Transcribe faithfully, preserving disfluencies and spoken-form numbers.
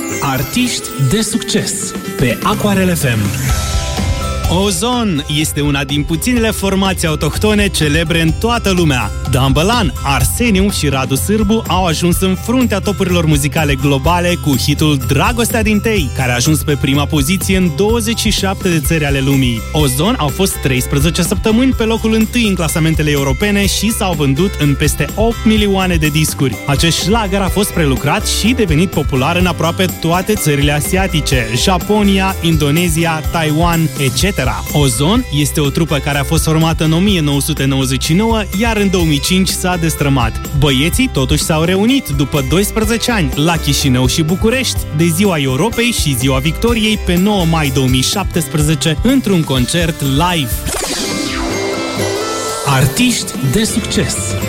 Artiști de succes pe Aquarel F M. Ozon este una din puținele formații autohtone celebre în toată lumea. Dumbalan, Arseniu și Radu Sârbu au ajuns în fruntea topurilor muzicale globale cu hitul Dragostea din Tei, care a ajuns pe prima poziție în douăzeci și șapte de țări ale lumii. Ozon au fost treisprezece săptămâni pe locul întâi în clasamentele europene și s-au vândut în peste opt milioane de discuri. Acest șlagăr a fost prelucrat și devenit popular în aproape toate țările asiatice: Japonia, Indonezia, Taiwan, et cetera. Ozon este o trupă care a fost formată în o mie nouă sute nouăzeci și nouă, iar în două mii cinci s-a destrămat. Băieții totuși s-au reunit după doisprezece ani la Chișinău și București, de Ziua Europei și Ziua Victoriei, pe nouă mai două mii șaptesprezece, într-un concert live. Artiști de succes